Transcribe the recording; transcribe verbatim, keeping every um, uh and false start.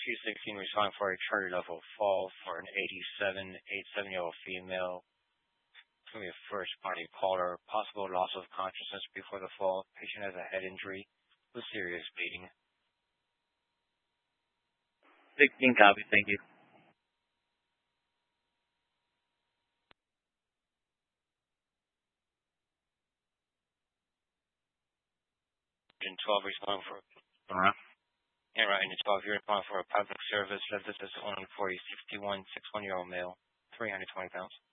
few sixteen responding for a charger level fall for an eighty-seven, eighty-seven-year-old female. It's going to be a first party caller. Possible loss of consciousness before the fall. Patient has a head injury with serious bleeding. sixteen copy. Thank you. twelve responding for. All right. And right, in the twelve, you're responding for a public service. This is one forty, sixty-one, sixty-one-year-old male, three hundred twenty pounds.